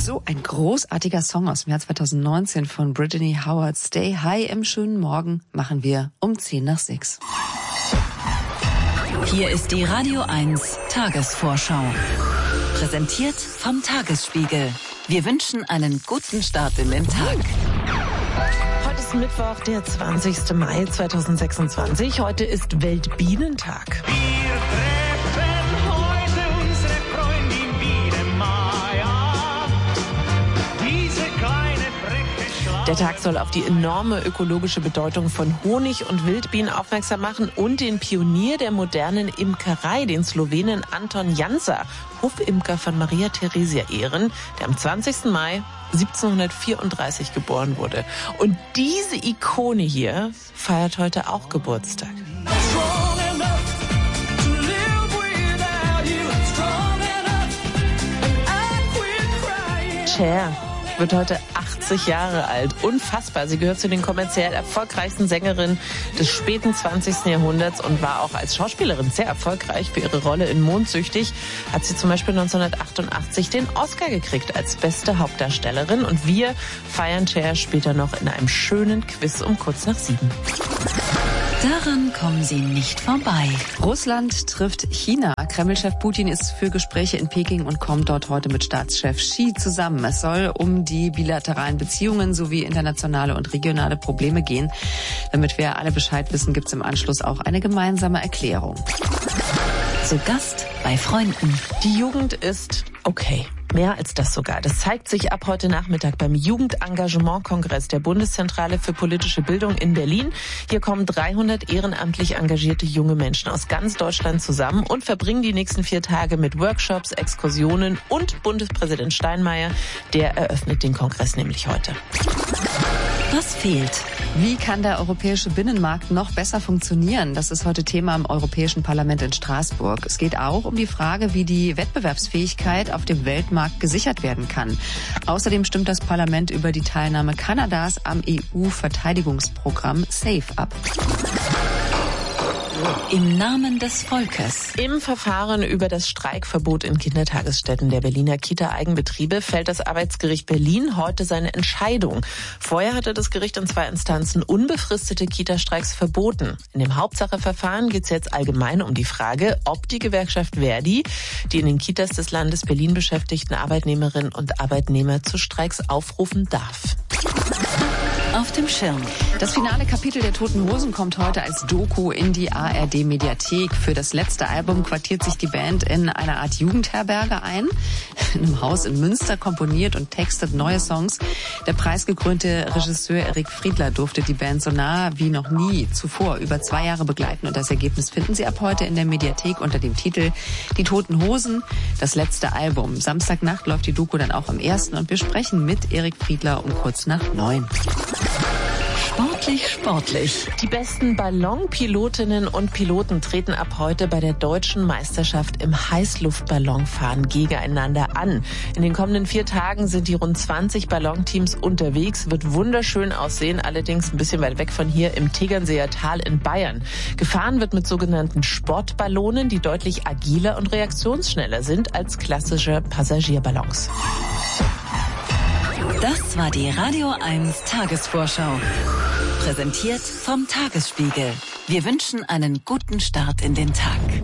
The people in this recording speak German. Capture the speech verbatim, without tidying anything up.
So ein großartiger Song aus dem Jahr zweitausendneunzehn von Brittany Howard. Stay High im schönen Morgen machen wir um zehn nach sechs. Hier ist die Radio eins Tagesvorschau. Präsentiert vom Tagesspiegel. Wir wünschen einen guten Start in den Tag. Heute ist Mittwoch, der zwanzigster Mai zweitausendsechsundzwanzig. Heute ist Weltbienentag. Der Tag soll auf die enorme ökologische Bedeutung von Honig und Wildbienen aufmerksam machen und den Pionier der modernen Imkerei, den Slowenen Anton Jansa, Hofimker von Maria Theresia, ehren, der am zwanzigster Mai siebzehnhundertvierunddreißig geboren wurde. Und diese Ikone hier feiert heute auch Geburtstag. Cher wird heute achtzig Jahre alt. Unfassbar. Sie gehört zu den kommerziell erfolgreichsten Sängerinnen des späten zwanzigsten Jahrhunderts und war auch als Schauspielerin sehr erfolgreich. Für ihre Rolle in Mondsüchtig hat sie zum Beispiel neunzehnhundertachtundachtzig den Oscar gekriegt als beste Hauptdarstellerin. Und wir feiern Cher später noch in einem schönen Quiz um kurz nach sieben. Daran kommen Sie nicht vorbei. Russland trifft China. Kreml-Chef Putin ist für Gespräche in Peking und kommt dort heute mit Staatschef Xi zusammen. Es soll um die bilateralen Beziehungen sowie internationale und regionale Probleme gehen. Damit wir alle Bescheid wissen, gibt es im Anschluss auch eine gemeinsame Erklärung. Zu Gast bei Freunden. Die Jugend ist okay. Mehr als das sogar. Das zeigt sich ab heute Nachmittag beim Jugendengagement-Kongress der Bundeszentrale für politische Bildung in Berlin. Hier kommen dreihundert ehrenamtlich engagierte junge Menschen aus ganz Deutschland zusammen und verbringen die nächsten vier Tage mit Workshops, Exkursionen und Bundespräsident Steinmeier. Der eröffnet den Kongress nämlich heute. Was fehlt? Wie kann der europäische Binnenmarkt noch besser funktionieren? Das ist heute Thema im Europäischen Parlament in Straßburg. Es geht auch um die Frage, wie die Wettbewerbsfähigkeit auf dem Weltmarkt gesichert werden kann. Außerdem stimmt das Parlament über die Teilnahme Kanadas am E U-Verteidigungsprogramm SAFE ab. Im Namen des Volkes. Im Verfahren über das Streikverbot in Kindertagesstätten der Berliner Kita-Eigenbetriebe fällt das Arbeitsgericht Berlin heute seine Entscheidung. Vorher hatte das Gericht in zwei Instanzen unbefristete Kita-Streiks verboten. In dem Hauptsacheverfahren geht es jetzt allgemein um die Frage, ob die Gewerkschaft Verdi die in den Kitas des Landes Berlin beschäftigten Arbeitnehmerinnen und Arbeitnehmer zu Streiks aufrufen darf. Auf dem Schirm. Das finale Kapitel der Toten Hosen kommt heute als Doku in die A R D-Mediathek. Für das letzte Album quartiert sich die Band in einer Art Jugendherberge ein. In einem Haus in Münster komponiert und textet neue Songs. Der preisgekrönte Regisseur Erik Friedler durfte die Band so nah wie noch nie zuvor über zwei Jahre begleiten. Und das Ergebnis finden Sie ab heute in der Mediathek unter dem Titel Die Toten Hosen, das letzte Album. Samstagnacht läuft die Doku dann auch am ersten und wir sprechen mit Erik Friedler um kurz nach neun. Sportlich, sportlich. Die besten Ballonpilotinnen und Piloten treten ab heute bei der deutschen Meisterschaft im Heißluftballonfahren gegeneinander an. In den kommenden vier Tagen sind die rund zwanzig Ballonteams unterwegs. Wird wunderschön aussehen, allerdings ein bisschen weit weg von hier im Tegernseer Tal in Bayern. Gefahren wird mit sogenannten Sportballonen, die deutlich agiler und reaktionsschneller sind als klassische Passagierballons. Das war die Radio eins Tagesvorschau. Präsentiert vom Tagesspiegel. Wir wünschen einen guten Start in den Tag.